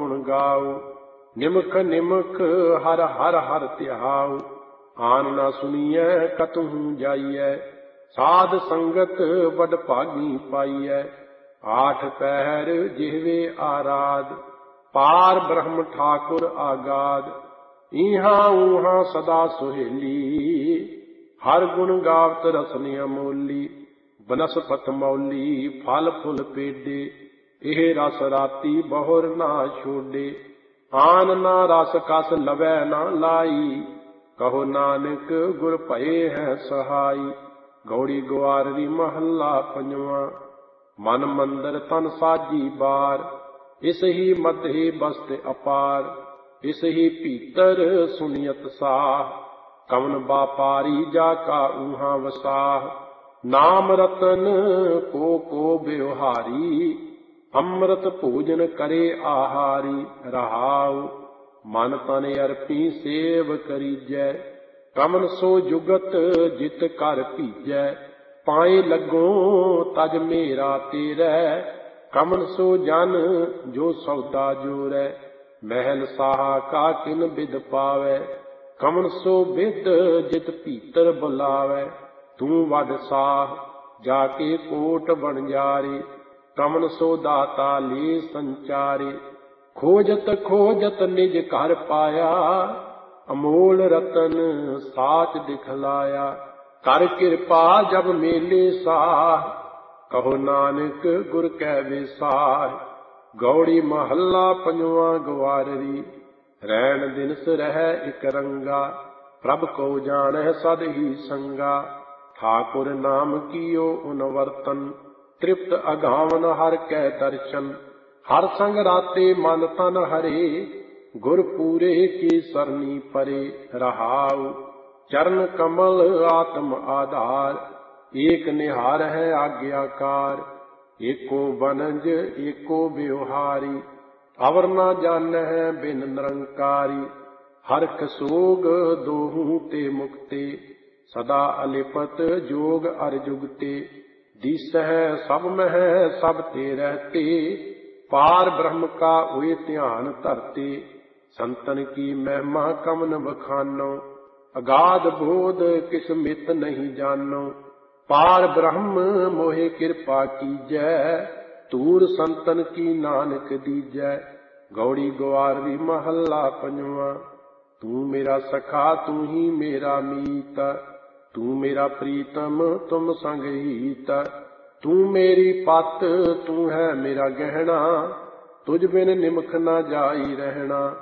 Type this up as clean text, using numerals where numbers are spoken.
गुण गाओ। निमख निमख हर हर हर ध्याओ। आन न सुनिए कतहु जाइए, साध संगत बड़ भागी पाइए। आठ पहर जिहवे आराध, पार ब्रह्म ठाकुर आगाध। इहाँ उहाँ सदा सुहेली, हर गुण गावत रसने अमोली। बनस्पत मौली फल फुल पेडे, एह रस राती बहुर ना छोडे। आन ना रस कस लवै ना लाई, कहो नानक गुर भये है सहाई। गौड़ी ग्वाररी महला पंजवा। मन मंदिर तन साजी बार, इस ही मध्य बस्त अपार। इस ही भीतर सुनियत साह, कवन बापारी जाका ऊहा वसाह। नाम रतन को व्यवहारी, अमृत भोजन करे आहारी। रहाउ मन तन अर्पी सेव करीजै, कमन सो जुगत जित कर भीजै। पाए लगो तज मेरा तेरै, कमन सो जन जो सौदा जोरै। महल साहा का किन बिद पावै, कमन सो बिद जित भीतर बुलावै। तू वड साह जाके कोट बनजारे, कमन सो दाता ले संचारे। खोजत खोजत निज घर पाया, अमोल रतन साच दिखलाया। कर कृपा जब मेले साह, कहो नानक गुर कै विसार। गौड़ी महला पंजवा ग्वाररी, रैन दिनस रह इक रंगा। प्रभ को जानै सद ही संगा, ठाकुर नाम कियो उनवर्तन। तृप्त अघावन हर कै दर्शन, हर संग राते मन तन हरे। गुर पूरे की सरनी परे। रहाउ चरण कमल आत्म आधार, एक निहार है आज्ञाकार। एको बनज एको व्यवहारी, अवर न जान है बिन निरंकारी। हरख सोग दोहू ते मुक्ते, सदा अलिपत जोग अर जुगते। दिस है सब मह सब ते रहते, पार ब्रह्म का हुए ध्यान धरते। संतन की महिमा कमन बखानो, अगाध बोध किस मित नहीं जानो। पार ब्रह्म मोहे कृपा कीजै, तूर संतन की नानक दीजै। गौड़ी ग्वारवी महला पंजवा। तू मेरा सखा तू ही मेरा मीत, तू मेरा प्रीतम तुम संग हीत। तू मेरी पत तू है मेरा गहना, तुझ बिन निमख न जाई रहना।